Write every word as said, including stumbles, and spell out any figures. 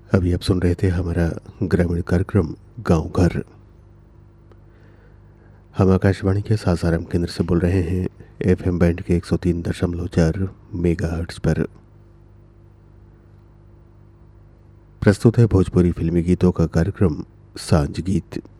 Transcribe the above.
अभी आप सुन रहे थे हमारा ग्रामीण कार्यक्रम गांव घर। हम आकाशवाणी के सासाराम केंद्र से बोल रहे हैं एफएम बैंड के एक सौ तीन दशमलव चार मेगाहर्ट्ज पर। प्रस्तुत है भोजपुरी फिल्मी गीतों का कार्यक्रम सांझ गीत।